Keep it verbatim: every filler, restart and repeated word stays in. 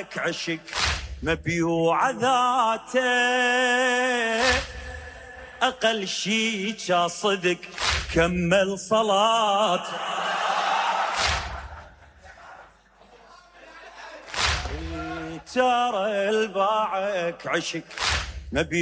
باعك عشق مبيوع ذاته، أقل شي صدق كمل صلاة. ترى الباعك عشق مبيوع